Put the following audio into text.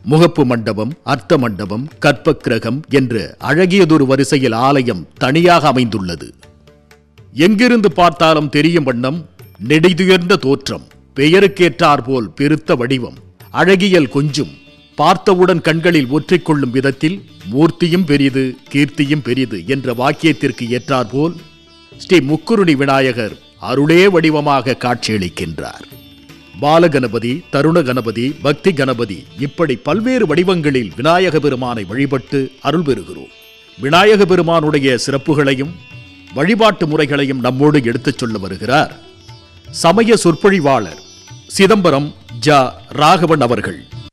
முகப்பு மண்டபம், அர்த்த மண்டபம், கற்பக்கிரகம் என்று அழகியதொரு வரிசையில் ஆலயம் தனியாக அமைந்துள்ளது. எங்கிருந்து பார்த்தாலும் தெரியும் வண்ணம் நெடிதுயர்ந்த தோற்றம், பெயருக்கேற்றாற்போல் பெருத்த வடிவம், அழகியல் கொஞ்சும், பார்த்தவுடன் கண்களில் ஒற்றிக்கொள்ளும் விதத்தில் மூர்த்தியும் பெரிது கீர்த்தியும் பெரிது என்ற வாக்கியத்திற்கு ஏற்றாற்போல் ஸ்ரீ முக்குருணி விநாயகர் அருளே வடிவமாக காட்சியளிக்கின்றார். பாலகணபதி, தருண கணபதி, பக்தி கணபதி இப்படி பல்வேறு வடிவங்களில் விநாயக பெருமானை வழிபட்டு அருள் பெறுகிறோம். விநாயக பெருமானுடைய சிறப்புகளையும் வழிபாட்டு முறைகளையும் நம்மோடு எடுத்துச் சொல்ல வருகிறார் சமய சொற்பொழிவாளர் சிதம்பரம் ஜ. ராகவன் அவர்கள்.